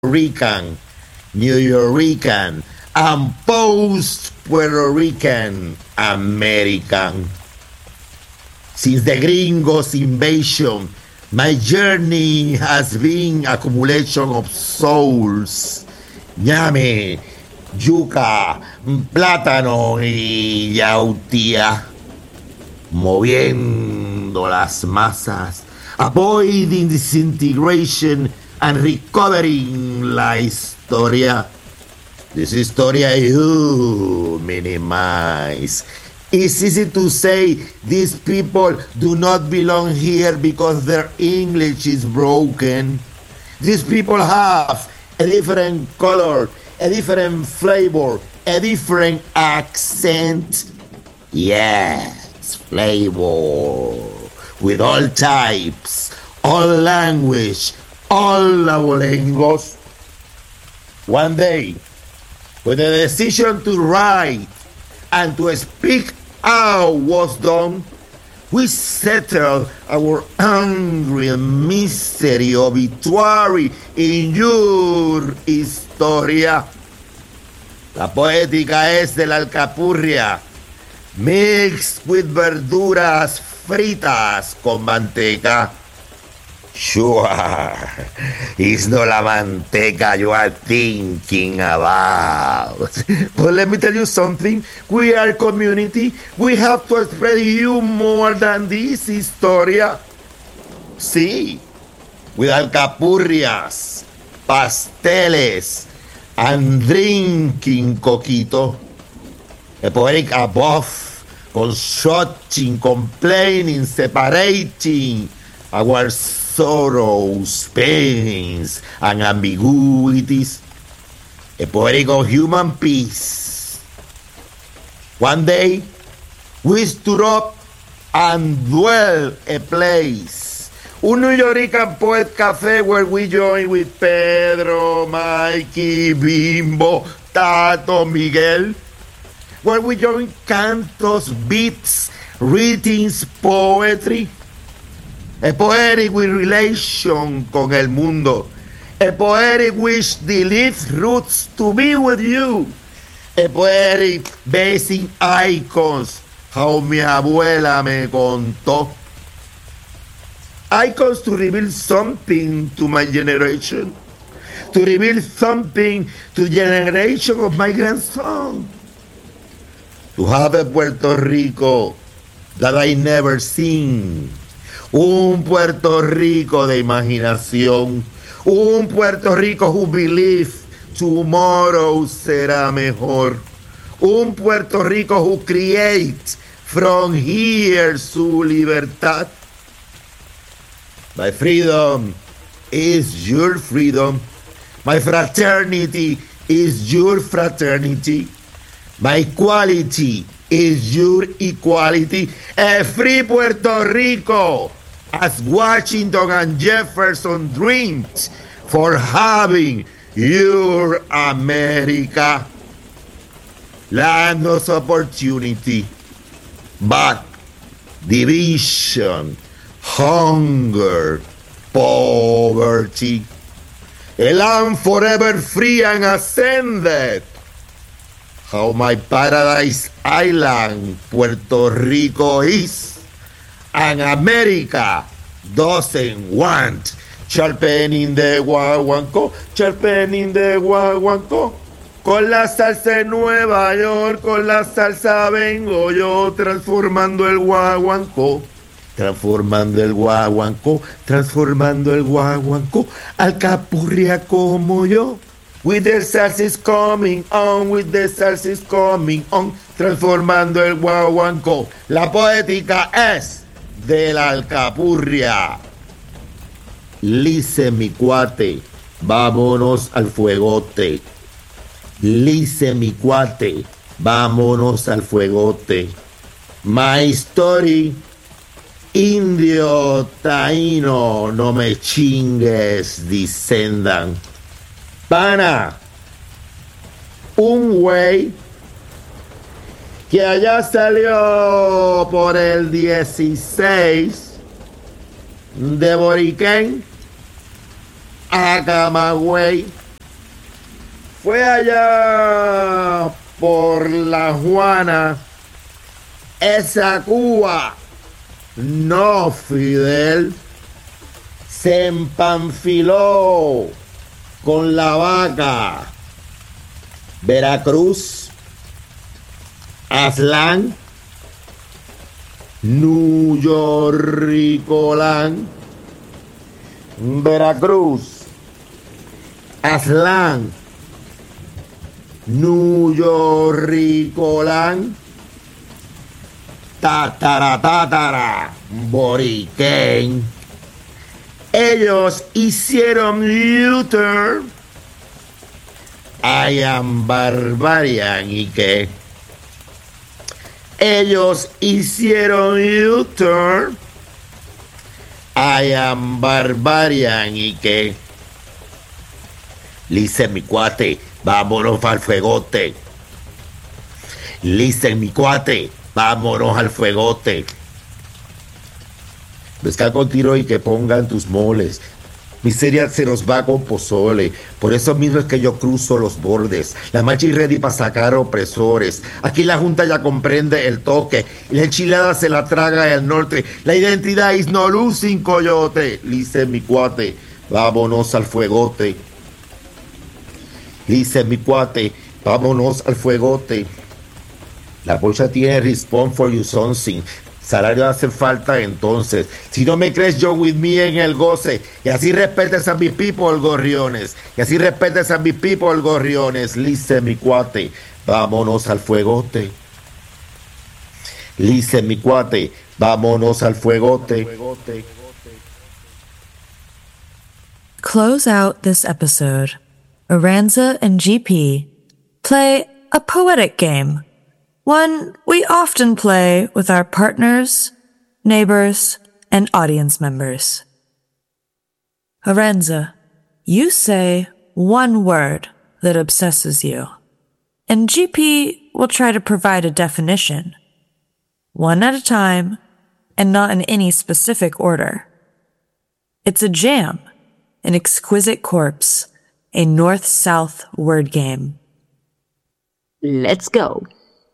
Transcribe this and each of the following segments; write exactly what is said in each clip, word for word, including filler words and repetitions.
Rican, New Yorkican, and post-Puerto Rican American. Since the Gringos invasion, my journey has been accumulation of souls. Ñame, yuca, plátano y yautía, moviendo las masas, avoiding disintegration and recovering la historia. This historia you minimize. It's easy to say these people do not belong here because their English is broken. These people have a different color, a different flavor, a different accent. Yes, flavor. With all types, all language, all lenguas. One day, when the decision to write and to speak out was done, we settled our angry misery obituary in your historia. La poética es de la alcapurria, mixed with verduras fritas con manteca. Sure, it's not la manteca you are thinking about. But let me tell you something. We are community. We have to spread you more than this historia. Sí, with alcapurrias, pasteles, and drinking coquito. A poetic above, constructing, complaining, separating our sorrows, pains, and ambiguities, a poetic of human peace. One day, we stood up and dwell a place, un New Yorkican poet cafe where we join with Pedro, Mikey, Bimbo, Tato, Miguel, where we join cantos, beats, readings, poetry. A poetic with relation con el mundo. A poetic which delivers roots to be with you. A poetic basing icons, how mi abuela me contó. Icons to reveal something to my generation. To reveal something to the generation of my grandson. To have a Puerto Rico that I never seen. Un Puerto Rico de imaginación. Un Puerto Rico who believes tomorrow será mejor. Un Puerto Rico who creates from here su libertad. My freedom is your freedom. My fraternity is your fraternity. My equality is your equality. A free Puerto Rico, as Washington and Jefferson dreamed for having your America. Land of opportunity, but division, hunger, poverty. A land forever free and ascended. How my paradise island, Puerto Rico, is, and America doesn't want. Charpen in the guaguancó, charpen in the guaguancó. Con la salsa de Nueva York, con la salsa vengo yo, transformando el guaguancó. Transformando el guaguancó, transformando el guaguancó. Alcapurria como yo. With the salsa is coming on, with the salsa is coming on, transformando el guaguancó. La poética es de la alcapurria. Lice mi cuate, vámonos al fuegote. Lice mi cuate, vámonos al fuegote. My story, indio, taíno, no me chingues, descendan. Pana, un güey que allá salió por el dieciséis de Boriquén a Camagüey Fue allá por La Juana, esa Cuba, no Fidel, se empanfiló con la vaca. Veracruz, Aztlán, New York, Veracruz, Aztlán, New York, tatara, tatara, Boriquén. Ellos hicieron U-turn. I am barbarian. ¿Y qué? Ellos hicieron U-turn. I am barbarian. ¿Y qué? Listen, mi cuate, vámonos al fuegote. Listen, mi cuate, vámonos al fuegote. Pesca con tiro y que pongan tus moles. Miseria se nos va con pozole. Por eso mismo es que yo cruzo los bordes. La machi ready para sacar opresores. Aquí la junta ya comprende el toque. Y la enchilada se la traga el norte. La identidad is no losing coyote. Lice mi cuate, vámonos al fuegote. Lice mi cuate, vámonos al fuegote. La bolsa tiene respond for you something. Salario hace falta entonces. Si no me crees, yo with me en el goce. Y así respetes a mi people, gorriones. Y así respetes a mi people, gorriones. Lice mi cuate, vámonos al fuegote. Lice mi cuate, vámonos al fuegote. Close out this episode. Aranza and G P play a poetic game. One we often play with our partners, neighbors, and audience members. Aranza, you say one word that obsesses you, and G P will try to provide a definition, one at a time, and not in any specific order. It's a jam, an exquisite corpse, a north-south word game. Let's go.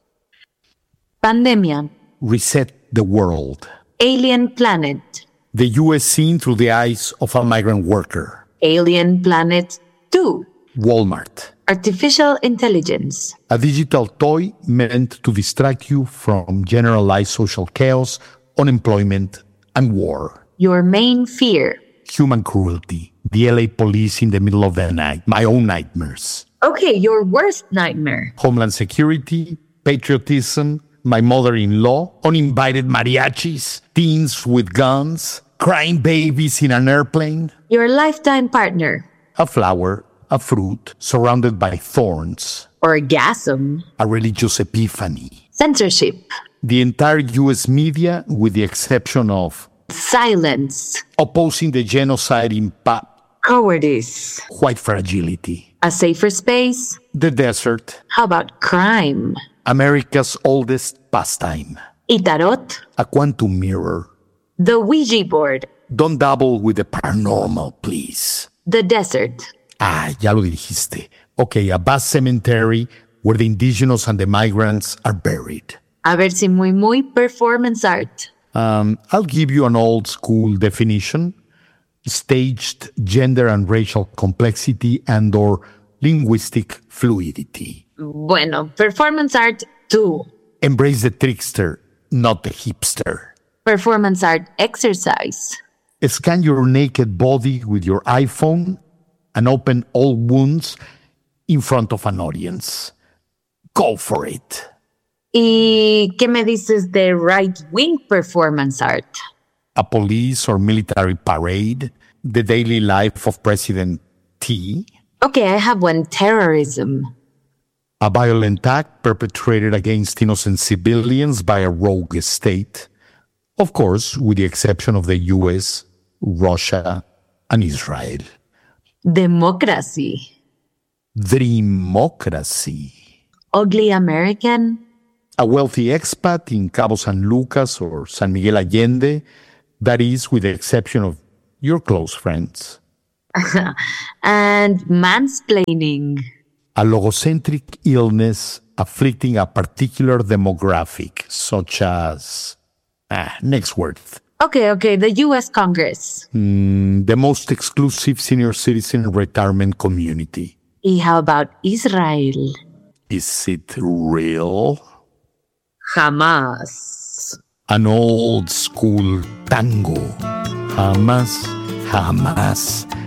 Pandemia. Reset the world. Alien planet. The U S seen through the eyes of a migrant worker. Alien planet two. Walmart. Artificial intelligence. A digital toy meant to distract you from generalized social chaos, unemployment, and war. Your main fear. Human cruelty. The L A police in the middle of the night. My own nightmares. Okay, your worst nightmare. Homeland security, patriotism, my mother-in-law, uninvited mariachis, teens with guns, crying babies in an airplane. Your lifetime partner. A flower, a fruit, surrounded by thorns. Orgasm. A religious epiphany. Censorship. The entire U S media, with the exception of silence. Opposing the genocide in Pa. Cowardice. White fragility. A safer space. The desert. How about crime? America's oldest pastime. Y tarot. A quantum mirror. The Ouija board. Don't dabble with the paranormal, please. The desert. Ah, ya lo dijiste. Okay, a vast cemetery where the indigenous and the migrants are buried. A ver si muy, muy performance art. Um, I'll give you an old school definition. Staged gender and racial complexity and or linguistic fluidity. Bueno, performance art two. Embrace the trickster, not the hipster. Performance art exercise. Scan your naked body with your iPhone and open all wounds in front of an audience. Go for it. ¿Y qué me dices de right-wing performance art? A police or military parade, the daily life of President T. Okay, I have one. Terrorism. A violent act perpetrated against innocent civilians by a rogue state. Of course, with the exception of the U S, Russia, and Israel. Democracy. Dreamocracy. Ugly American. A wealthy expat in Cabo San Lucas or San Miguel Allende, that is, with the exception of your close friends. And mansplaining. a logocentric illness afflicting a particular demographic, such as... Ah, next word. Okay, okay, the U S Congress. Mm, the most exclusive senior citizen retirement community. Y how about Israel? Is it real? Hamas. An old school tango. Jamás, jamás,